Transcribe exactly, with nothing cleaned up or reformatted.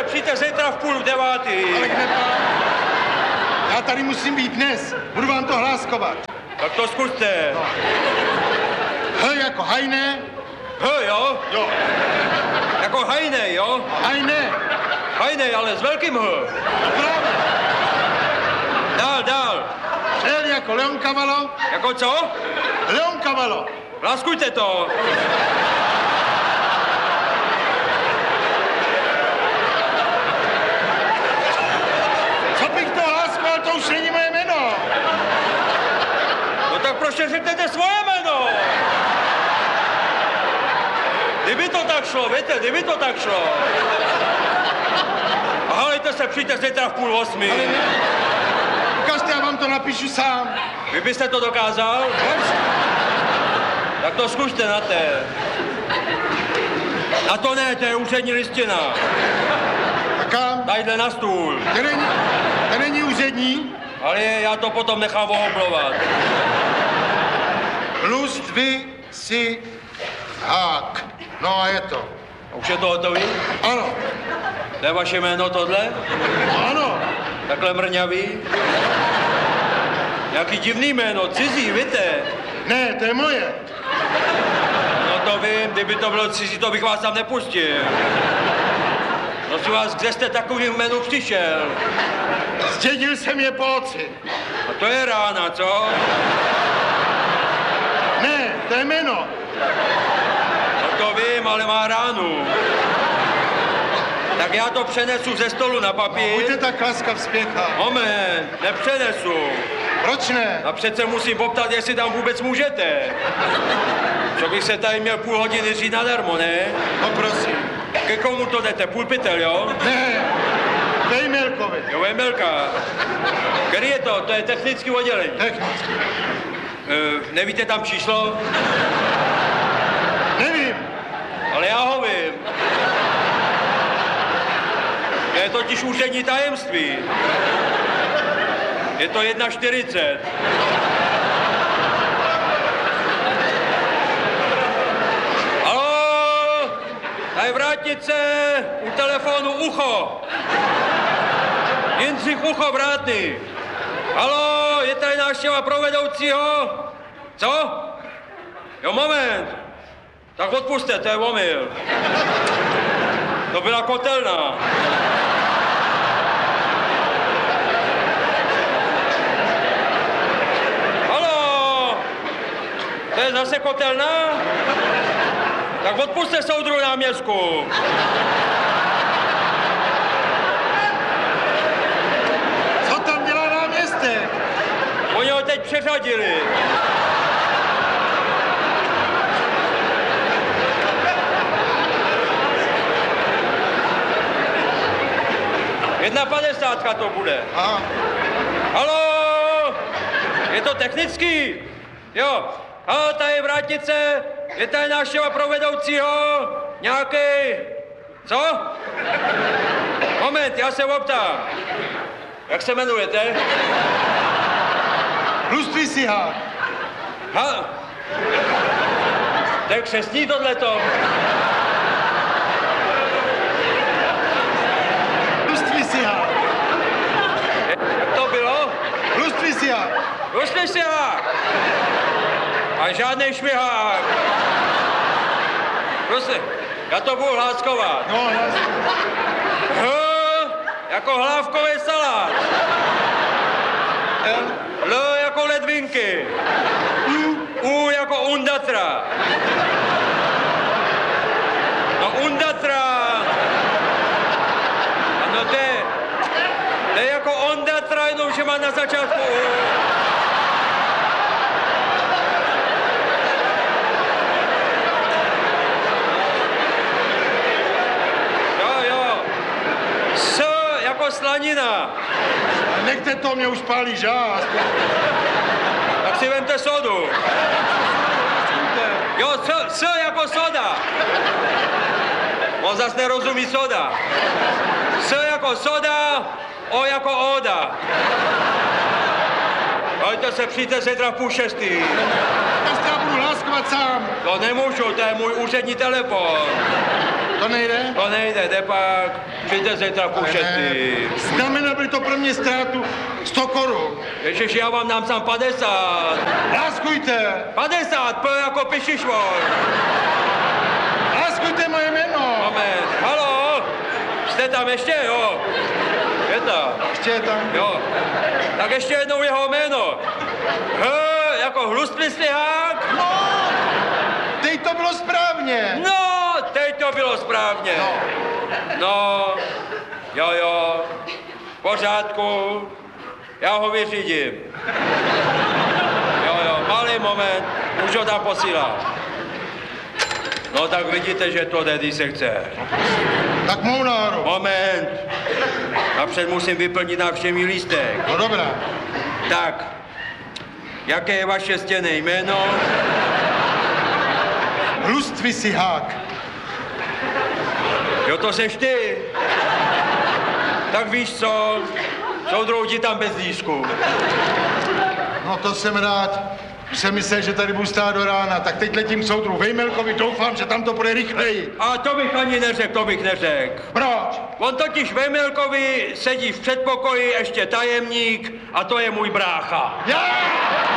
přijďte zítra v půl devátý. Ale kde pán? Já tady musím být dnes. Budu vám to hláskovat. Tak to zkuste. No. H jako hajné. H, jo? Jo. Jako hajnej, jo? Hajné. Hajnej, ale s velkým H. Právě. Dál, dál. L jako Leonkavalo. Jako co? Leonkavalo. Láskujte to. Co bych to hláskoval, to už není moje jméno. No tak proč řeknete svoje jméno? Kdyby to tak šlo, víte, kdyby to tak šlo. A halejte se, přijďte zítra v půl osmi. Ukažte, já vám to napíšu sám. Vy byste to dokázal? Tak to zkušte na té. Na to ne, to je úřední listina. A kam? Tadyhle na stůl. To není, to není úřední. Ale já to potom nechám ohoblovat. Plus dvě si hák. No a je to. Už je to hotový? Ano. To je vaše jméno tohle? Ano. Takhle mrňavý? Nějaký divný jméno, cizí, víte? Ne, to je moje. No to vím, kdyby to bylo cizí, to bych vás tam nepustil. Prosím vás, kde jste takovým jménu přišel? Zdědil jsem je po otci. A to je rána, co? Ne, to je jméno. No to vím, ale má ránu. Tak já to přenesu ze stolu na papír. Buďte tak laskav, spěchá. Moment, nepřenesu. Proč ne? A přece musím poptat, jestli tam vůbec můžete. Co bych se tady měl půl hodiny říct nadarmo, ne? No prosím. Ke komu to jdete? Půl pytel, jo? Ne, to je Jmelkovi. Jo, Jmelka. Který je to? To je technický oddělení. Technicky. E, nevíte tam číslo? Nevím. Ale já ho vím. To je totiž úřední tajemství. Je to jedna čtyřicet. Haló, tady vrátnice, u telefonu Ucho. Jindřich Ucho, vrátný. Haló, je tady návštěva pro vedoucího? Co? Jo, moment. Tak odpuste, to je omyl. To byla kotelna. To je zase kotelna? Tak odpuste soudru náměstku. Co tam dělá náměstek? Oni ho teď přeřadili. Jedna padesátka to bude. Aha. Haló, je to technický? Jo. Haló, tady je vrátnice, je tady návštěva pro vedoucího, nějaký, co? Moment, já se optám. Jak se jmenujete? Lustvý si hák. Ha? To je křestní tohleto. Lustvý si hák. Jak to bylo? Lustvý si hák. Lustvý si hák. A žádnej švihák. Prostě, já to budu hláskovat. No, jasně. H, jako hlávkový salát. L. L jako ledvinky. U. U jako undatra. No undatra. Ano, to je, to je jako ondatra, jenom že má na začátku U. Slanina. Nechte to, mě už pálí žáz. Tak si vemte sodu. Jo, s, s jako soda. On zas nerozumí soda. S jako soda, O jako oda. Pojďte se, přijďte zítra v půl šestý. Já budu hláskovat sám. To nemůžu, to je můj úřední telefon. To To nejde? To nejde, jde pak. Přijďte zítra koušet ty. Znamená by to pro mě ztrátu sto korun. Ježiš, já vám dám sám padesát. Láskujte! padesát, P jako pišišvor. Láskujte moje jméno! Moment, halo? Jste tam ještě, jo? Je tam. Ještě je tam. Jo. Tak ještě jednou jeho jméno. H jako hlustlistihák. No! Teď to bylo správně. No, teď to bylo správně. No. No, jo, jo, v pořádku, já ho vyřídím. Jo, jo, malý moment, už ho tam posílám. No tak vidíte, že to jde, když se chce. Tak mou náru. Moment, napřed musím vyplnit návštěvní lístek. No dobrá. Tak, jaké je vaše stěnné jméno? Hlustvisihák. Jo, to seš ty. Tak víš co, soudruhu ti tam bez líšku. No to jsem rád. Jsem myslel, že tady budu stát do rána, tak teď letím k soudru Vejmelkovi, doufám, že tam to bude rychleji. A to bych ani neřekl, to bych neřekl. Proč? On totiž Vejmelkovi sedí v předpokoji ještě tajemník a to je můj brácha. Já!